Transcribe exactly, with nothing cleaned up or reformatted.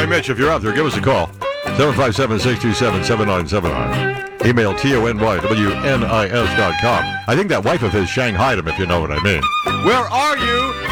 Anyway, Mitch, if you're out there, give us a call. seven five seven, six two seven, seven nine seven nine. Email T O N Y W N I S dot com. I think that wife of his shanghaied him, if you know what I mean. Where are you?